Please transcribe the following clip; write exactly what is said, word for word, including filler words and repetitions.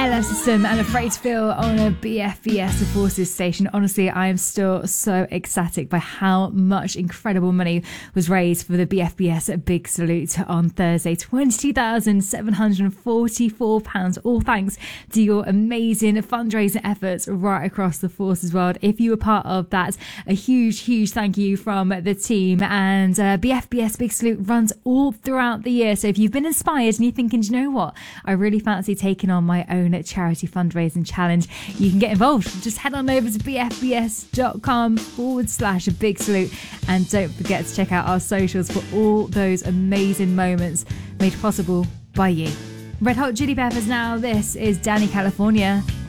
Love System and Afraid to Feel on a B F B S, the Forces station. Honestly, I am still so ecstatic by how much incredible money was raised for the B F B S Big Salute on Thursday. twenty thousand seven hundred forty-four pounds, all thanks to your amazing fundraising efforts right across the Forces world. If you were part of that, a huge, huge thank you from the team. And uh, B F B S Big Salute runs all throughout the year. So if you've been inspired and you're thinking, do you know what? I really fancy taking on my own charity fundraising challenge. You can get involved. Just head on over to bfbs.com forward slash big salute. And don't forget to check out our socials for all those amazing moments made possible by you. Red Hot Chili Peppers now. This is Danny California.